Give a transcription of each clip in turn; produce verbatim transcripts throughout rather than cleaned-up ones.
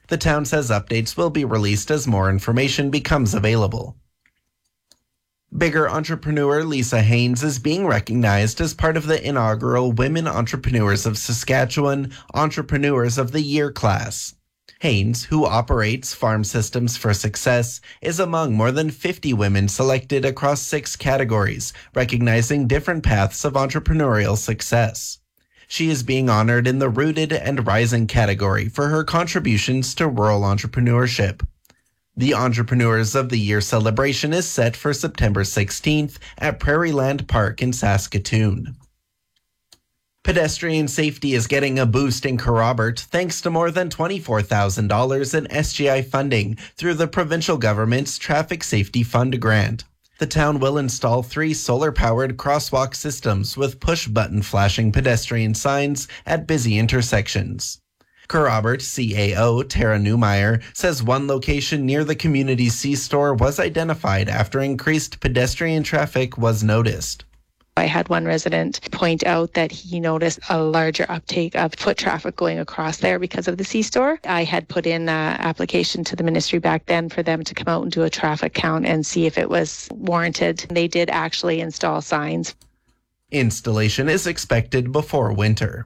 The town says updates will be released as more information becomes available. Bigger entrepreneur Lisa Haynes is being recognized as part of the inaugural Women Entrepreneurs of Saskatchewan Entrepreneurs of the Year class. Haynes, who operates Farm Systems for Success, is among more than fifty women selected across six categories, recognizing different paths of entrepreneurial success. She is being honored in the Rooted and Rising category for her contributions to rural entrepreneurship. The Entrepreneurs of the Year celebration is set for September sixteenth at Prairieland Park in Saskatoon. Pedestrian safety is getting a boost in Kerrobert thanks to more than twenty-four thousand dollars in S G I funding through the provincial government's Traffic Safety Fund grant. The town will install three solar-powered crosswalk systems with push-button flashing pedestrian signs at busy intersections. Kerrobert C A O Tara Newmeyer says one location near the community C-store was identified after increased pedestrian traffic was noticed. I had one resident point out that he noticed a larger uptake of foot traffic going across there because of the C-store. I had put in an application to the ministry back then for them to come out and do a traffic count and see if it was warranted. They did actually install signs. Installation is expected before winter.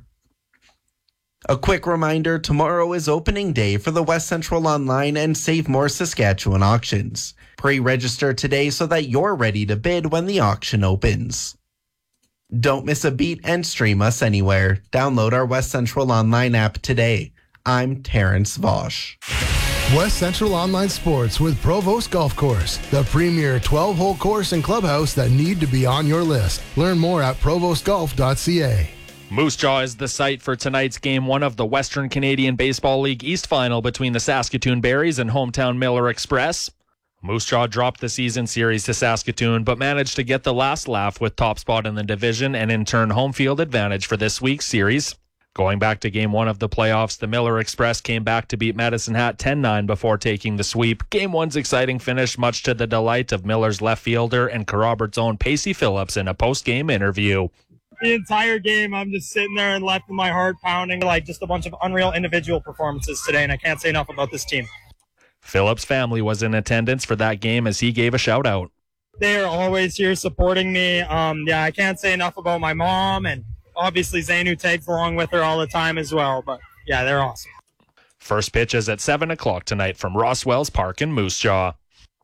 A quick reminder, tomorrow is opening day for the West Central Online and Save More Saskatchewan auctions. Pre-register today so that you're ready to bid when the auction opens. Don't miss a beat and stream us anywhere. Download our West Central Online app today. I'm Terrence Vosch. West Central Online Sports with Provost Golf Course, the premier twelve-hole course and clubhouse that need to be on your list. Learn more at provost golf dot c a. Moose Jaw is the site for tonight's game one of the Western Canadian Baseball League East Final between the Saskatoon Berries and hometown Miller Express. Moose Jaw dropped the season series to Saskatoon, but managed to get the last laugh with top spot in the division and in turn home field advantage for this week's series. Going back to game one of the playoffs, the Miller Express came back to beat Medicine Hat ten nine before taking the sweep. Game one's exciting finish, much to the delight of Miller's left fielder and Kerrobert's own Pacey Phillips in a post-game interview. The entire game, I'm just sitting there and left with my heart pounding, like just a bunch of unreal individual performances today, and I can't say enough about this team. Phillips' family was in attendance for that game as he gave a shout-out. They are always here supporting me. Um, yeah, I can't say enough about my mom, and obviously Zane, who tags along with her all the time as well. But, yeah, they're awesome. First pitch is at seven o'clock tonight from Rosswells Park in Moose Jaw.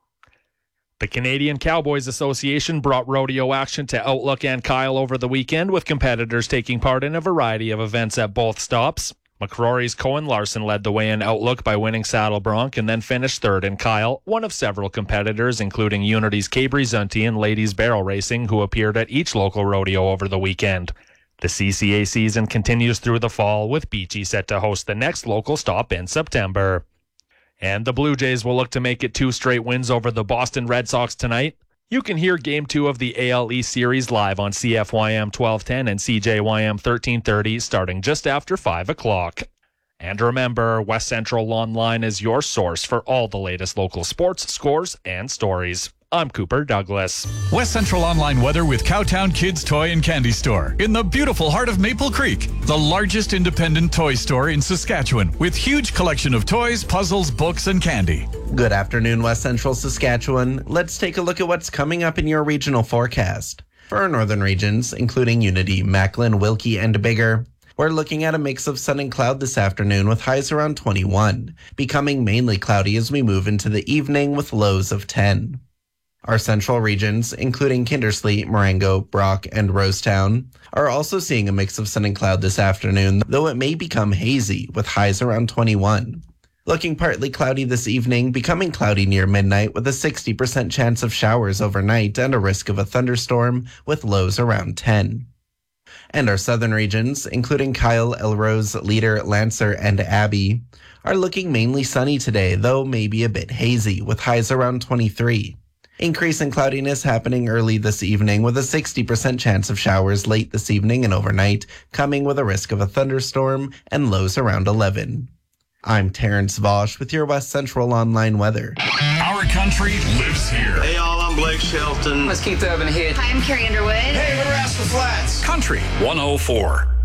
The Canadian Cowboys Association brought rodeo action to Outlook and Kyle over the weekend, with competitors taking part in a variety of events at both stops. McCrory's Cohen Larson led the way in Outlook by winning Saddle Bronc and then finished third in Kyle, one of several competitors, including Unity's Cabri Zunti and Ladies Barrel Racing, who appeared at each local rodeo over the weekend. The C C A season continues through the fall, with Beachy set to host the next local stop in September. And the Blue Jays will look to make it two straight wins over the Boston Red Sox tonight. You can hear Game two of the A L East Series live on C F Y M twelve ten and C J Y M thirteen thirty starting just after five o'clock. And remember, West Central Online is your source for all the latest local sports, scores, and stories. I'm Cooper Douglas. West Central Online weather with Cowtown Kids Toy and Candy Store in the beautiful heart of Maple Creek, the largest independent toy store in Saskatchewan, with huge collection of toys, puzzles, books, and candy. Good afternoon, West Central Saskatchewan. Let's take a look at what's coming up in your regional forecast. For our northern regions, including Unity, Macklin, Wilkie, and Bigger, we're looking at a mix of sun and cloud this afternoon with highs around twenty-one, becoming mainly cloudy as we move into the evening with lows of ten. Our central regions, including Kindersley, Marengo, Brock, and Rosetown, are also seeing a mix of sun and cloud this afternoon, though it may become hazy with highs around twenty-one. Looking partly cloudy this evening, becoming cloudy near midnight with a sixty percent chance of showers overnight and a risk of a thunderstorm with lows around ten. And our southern regions, including Kyle, Elrose, Leader, Lancer, and Abbey, are looking mainly sunny today, though maybe a bit hazy with highs around twenty-three. Increasing cloudiness happening early this evening with a sixty percent chance of showers late this evening and overnight, coming with a risk of a thunderstorm and lows around eleven. I'm Terrence Vosch with your West Central Online weather. Our country lives here. Hey y'all, I'm Blake Shelton. Let's keep the urban hit. Hi, I'm Carrie Underwood. Hey, we're Rascal Flats. Country one oh four.